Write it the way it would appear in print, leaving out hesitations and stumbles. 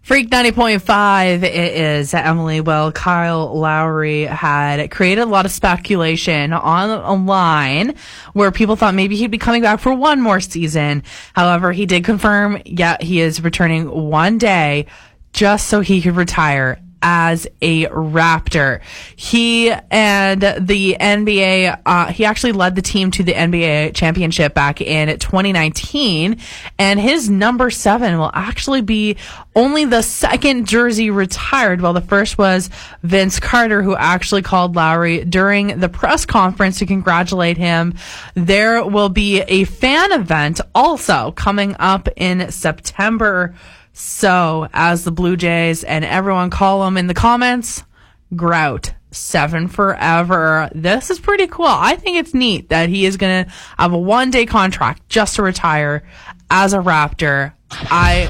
Freak 90.5, it is Emily. Well, Kyle Lowry had created a lot of speculation online where people thought maybe he'd be coming back for one more season. However, he did confirm, he is returning one day just so he could retire as a Raptor. He and the NBA, he actually led the team to the NBA championship back in 2019, and his number 7 will actually be only the second jersey retired, while the first was Vince Carter, who actually called Lowry during the press conference to congratulate him. There will be a fan event also coming up in September. So, as the Blue Jays and everyone call them in the comments, Grout, 7 forever. This is pretty cool. I think it's neat that he is going to have a one-day contract just to retire as a Raptor.